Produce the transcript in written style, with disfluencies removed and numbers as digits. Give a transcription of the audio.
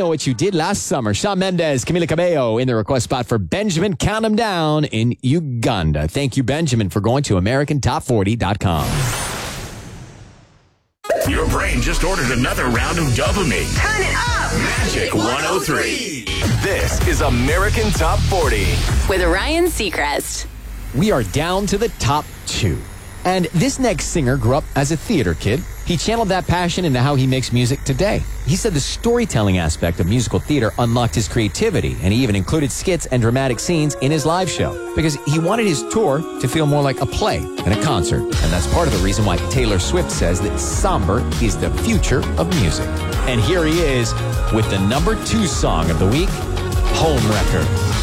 Know What You Did Last Summer. Shawn Mendes, Camila Cabello in the request spot for Benjamin Count 'Em Down in Uganda. Thank you, Benjamin, for going to AmericanTop40.com. Your brain just ordered another round of dopamine. Turn it up! Magic 103. This is American Top 40. With Ryan Seacrest. We are down to the top 2. And this next singer grew up as a theater kid. He channeled that passion into how he makes music today. He said the storytelling aspect of musical theater unlocked his creativity, and he even included skits and dramatic scenes in his live show because he wanted his tour to feel more like a play than a concert. And that's part of the reason why Taylor Swift says that somber is the future of music. And here he is with the number 2 song of the week, Home Wrecker.